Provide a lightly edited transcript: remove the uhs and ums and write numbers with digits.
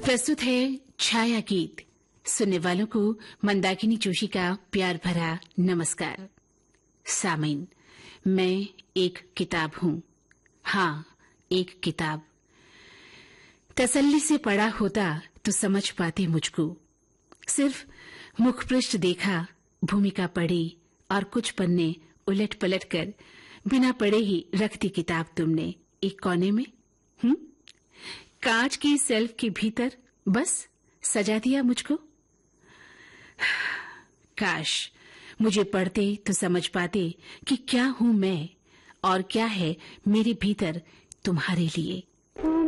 प्रस्तुत है छाया गीत। सुनने वालों को मंदाकिनी जोशी का प्यार भरा नमस्कार। सामीन, मैं एक किताब हूँ। हाँ, एक किताब। तसल्ली से पढ़ा होता तो समझ पाती मुझको। सिर्फ मुखपृष्ठ देखा, भूमिका पढ़ी और कुछ पन्ने उलट पलट कर बिना पढ़े ही रख दी किताब तुमने एक कोने में। कांच की सेल्फ के भीतर बस सजा दिया मुझको। काश मुझे पढ़ते तो समझ पाते कि क्या हूं मैं और क्या है मेरे भीतर तुम्हारे लिए।